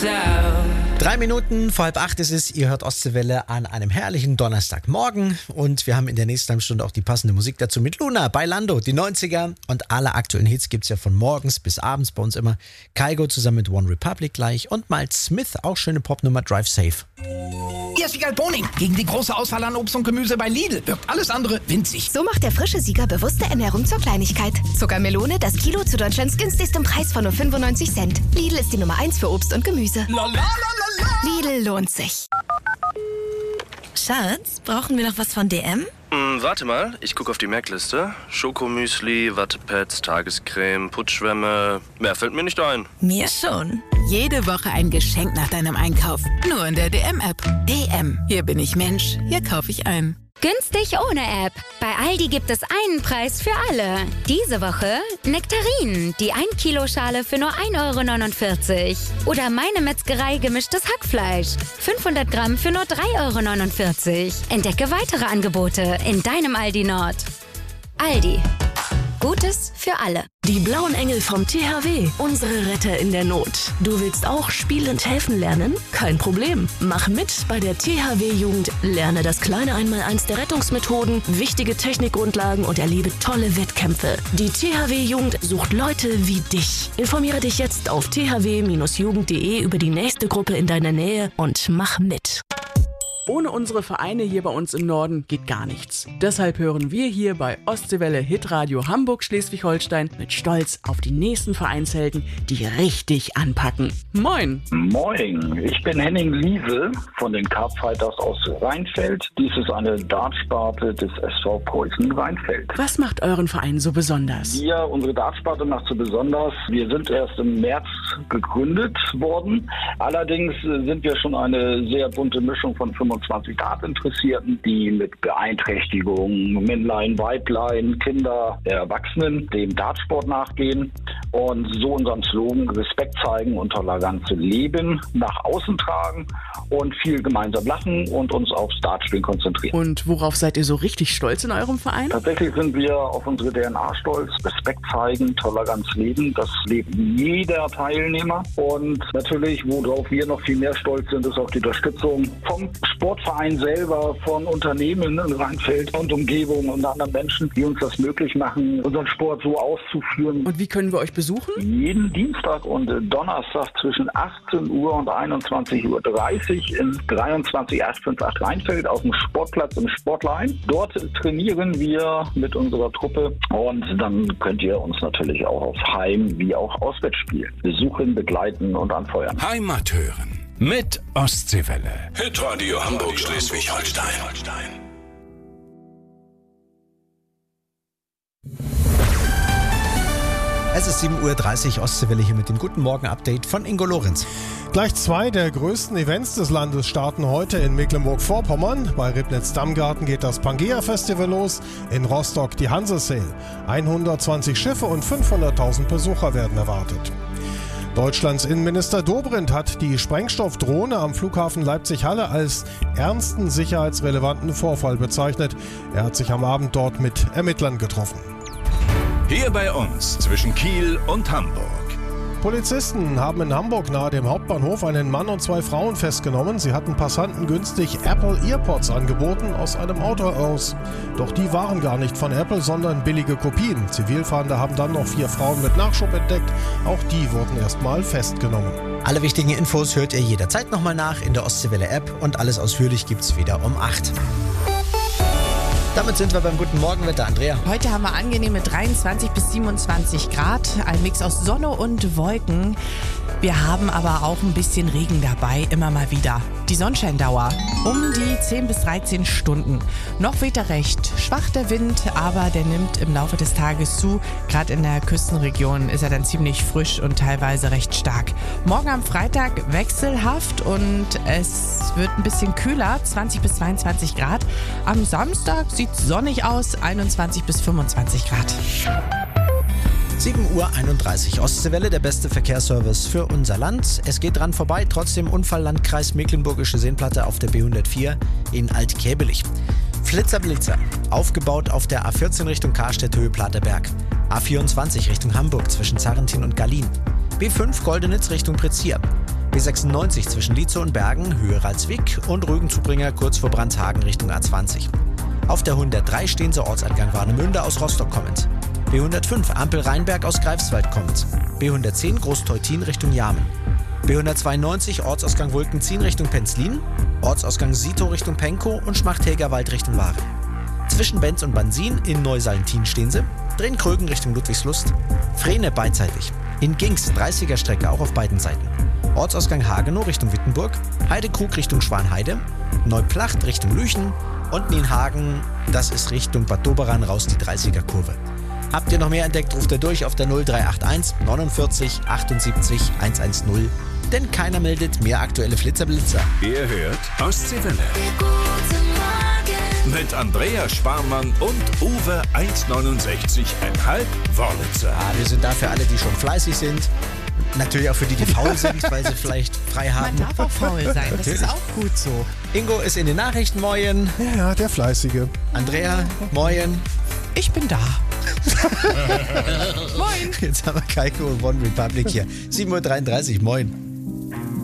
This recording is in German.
3 Minuten vor 7:30 ist es. Ihr hört Ostseewelle an einem herrlichen Donnerstagmorgen. Und wir haben in der nächsten halben Stunde auch die passende Musik dazu mit Luna bei Lando. Die 90er und alle aktuellen Hits gibt's ja von morgens bis abends bei uns immer. Kygo zusammen mit One Republic gleich und Miles Smith, auch schöne Popnummer, Drive Safe. Hier ist Wiegald Boning. Gegen die große Auswahl an Obst und Gemüse bei Lidl wirkt alles andere winzig. So macht der frische Sieger bewusste Ernährung zur Kleinigkeit. Zuckermelone, das Kilo zu Deutschlands günstigstem Preis von nur 95 Cent. Lidl ist die Nummer 1 für Obst und Gemüse. Lidl lohnt sich. Schatz, brauchen wir noch was von DM? Warte mal, ich gucke auf die Merkliste. Schokomüsli, Wattepads, Tagescreme, Putzschwämme. Mehr fällt mir nicht ein. Mir schon. Jede Woche ein Geschenk nach deinem Einkauf. Nur in der DM-App. DM. Hier bin ich Mensch. Hier kaufe ich ein. Günstig ohne App. Bei Aldi gibt es einen Preis für alle. Diese Woche Nektarinen, die 1 Kilo Schale für nur 1,49 €. Oder Meine Metzgerei gemischtes Hackfleisch. 500 Gramm für nur 3,49 €. Entdecke weitere Angebote in deinem Aldi Nord. Aldi. Gutes für alle. Die blauen Engel vom THW, unsere Retter in der Not. Du willst auch spielend helfen lernen? Kein Problem. Mach mit bei der THW-Jugend. Lerne das kleine Einmaleins der Rettungsmethoden, wichtige Technikgrundlagen und erlebe tolle Wettkämpfe. Die THW-Jugend sucht Leute wie dich. Informiere dich jetzt auf thw-jugend.de über die nächste Gruppe in deiner Nähe und mach mit. Ohne unsere Vereine hier bei uns im Norden geht gar nichts. Deshalb hören wir hier bei Ostseewelle Hitradio Hamburg-Schleswig-Holstein mit Stolz auf die nächsten Vereinshelden, die richtig anpacken. Moin! Moin, ich bin Henning Liese von den Karpfighters aus Rheinfeld. Dies ist eine Dartsparte des SV Preußen Rheinfeld. Was macht euren Verein so besonders? Unsere Dartsparte macht so besonders. Wir sind erst im März gegründet worden. Allerdings sind wir schon eine sehr bunte Mischung von 25 Dartinteressierten, die mit Beeinträchtigungen, Männlein, Weiblein, Kinder, Erwachsenen dem Dartsport nachgehen und so unseren Slogan Respekt zeigen und Toleranz leben nach außen tragen und viel gemeinsam lachen und uns aufs Dartspielen konzentrieren. Und worauf seid ihr so richtig stolz in eurem Verein? Tatsächlich sind wir auf unsere DNA stolz. Respekt zeigen, Toleranz leben, das lebt jeder Teilnehmer. Und natürlich, worauf wir noch viel mehr stolz sind, ist auf die Unterstützung vom Sportverein selber, von Unternehmen in Rheinfeld und Umgebung und anderen Menschen, die uns das möglich machen, unseren Sport so auszuführen. Und wie können wir euch besuchen? Jeden Dienstag und Donnerstag zwischen 18 Uhr und 21:30 Uhr in 23858 Rheinfeld auf dem Sportplatz im Sportlein. Dort trainieren wir mit unserer Truppe und dann könnt ihr uns natürlich auch auf Heim- wie auch Auswärtsspielen besuchen, begleiten und anfeuern. Heimat hören mit Ostseewelle. Hitradio Hamburg-Schleswig-Holstein. Es ist 7:30 Uhr, Ostseewelle hier mit dem Guten Morgen-Update von Ingo Lorenz. Gleich 2 der größten Events des Landes starten heute in Mecklenburg-Vorpommern. Bei Ribnitz-Dammgarten geht das Pangea-Festival los, in Rostock die Hanse-Sail. 120 Schiffe und 500.000 Besucher werden erwartet. Deutschlands Innenminister Dobrindt hat die Sprengstoffdrohne am Flughafen Leipzig-Halle als ernsten sicherheitsrelevanten Vorfall bezeichnet. Er hat sich am Abend dort mit Ermittlern getroffen. Hier bei uns zwischen Kiel und Hamburg. Polizisten haben in Hamburg nahe dem Hauptbahnhof einen Mann und 2 Frauen festgenommen. Sie hatten Passanten günstig Apple Earpods angeboten aus einem Auto aus. Doch die waren gar nicht von Apple, sondern billige Kopien. Zivilfahnder haben dann noch 4 Frauen mit Nachschub entdeckt. Auch die wurden erstmal festgenommen. Alle wichtigen Infos hört ihr jederzeit nochmal nach in der Ostseewelle-App und alles ausführlich gibt's wieder um 8. Damit sind wir beim guten Morgenwetter, Andrea. Heute haben wir angenehme 23 bis 27 Grad, ein Mix aus Sonne und Wolken. Wir haben aber auch ein bisschen Regen dabei, immer mal wieder. Die Sonnenscheindauer um die 10 bis 13 Stunden. Noch weht er recht schwach der Wind, aber der nimmt im Laufe des Tages zu. Gerade in der Küstenregion ist er dann ziemlich frisch und teilweise recht stark. Morgen am Freitag wechselhaft und es wird ein bisschen kühler, 20 bis 22 Grad. Am Samstag sieht es sonnig aus, 21 bis 25 Grad. 7:31 Uhr Ostseewelle, der beste Verkehrsservice für unser Land. Es geht dran vorbei, trotzdem Unfalllandkreis Mecklenburgische Seenplatte auf der B104 in Altkäbelich. Flitzer-Blitzer, aufgebaut auf der A14 Richtung Karstedt-Höhe Platerberg. A24 Richtung Hamburg zwischen Zarrentin und Gallien. B5 Goldenitz Richtung Prezier. B96 zwischen Lietzow und Bergen, Höhe Ralswick und Rügenzubringer kurz vor Brandhagen Richtung A20. Auf der 103 Steenser Ortsangang Warnemünde aus Rostock kommend. B105 Ampel Rheinberg aus Greifswald kommend. B110 Großteutin Richtung Jarmen. B192 Ortsausgang Wulkenzien Richtung Penzlin. Ortsausgang Sito Richtung Penkow und Schmachtägerwald Richtung Waren. Zwischen Benz und Bansin in Neusallentin stehen sie. Drehen Krögen Richtung Ludwigslust. Frehne beidseitig. In Gings 30er Strecke auch auf beiden Seiten. Ortsausgang Hagenow Richtung Wittenburg. Heidekrug Richtung Schwanheide. Neuplacht Richtung Lüchen. Und Nienhagen, das ist Richtung Bad Doberan raus die 30er Kurve. Habt ihr noch mehr entdeckt, ruft ihr durch auf der 0381 49 78 110. Denn keiner meldet mehr aktuelle Flitzer-Blitzer. Ihr hört Ostseewelle. Mit Andrea Sparmann und Uwe 1,69,5 Wörlitzer. Wir sind da für alle, die schon fleißig sind. Natürlich auch für die, die faul sind, weil sie vielleicht frei haben. Man darf auch faul sein, das ist auch gut so. Ingo ist in den Nachrichten, moin. Ja, der Fleißige. Andrea, moin. Ich bin da. Moin. Jetzt haben wir Kaiko und One Republic hier. 7:33 Uhr, moin.